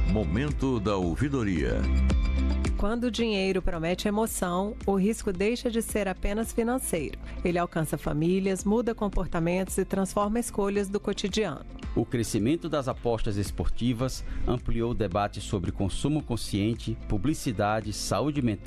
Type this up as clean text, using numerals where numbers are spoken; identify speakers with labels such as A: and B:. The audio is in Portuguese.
A: Momento da ouvidoria.
B: Quando o dinheiro promete emoção, o risco deixa de ser apenas financeiro. Ele alcança famílias, muda comportamentos e transforma escolhas do cotidiano.
C: O crescimento das apostas esportivas ampliou o debate sobre consumo consciente, publicidade, saúde mental